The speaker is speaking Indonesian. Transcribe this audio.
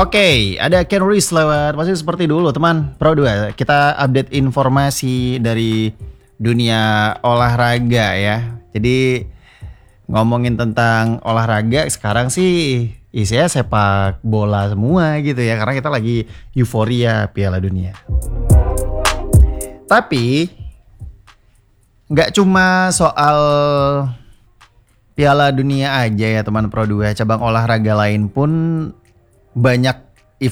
Oke, ada Ken Reese lewat. Masih seperti dulu teman Pro 2. Kita update informasi dari dunia olahraga ya. Jadi ngomongin tentang olahraga sekarang sih isinya sepak bola semua gitu ya. Karena kita lagi euforia Piala Dunia. Tapi nggak cuma soal Piala Dunia aja ya teman Pro 2. Cabang olahraga lain pun banyak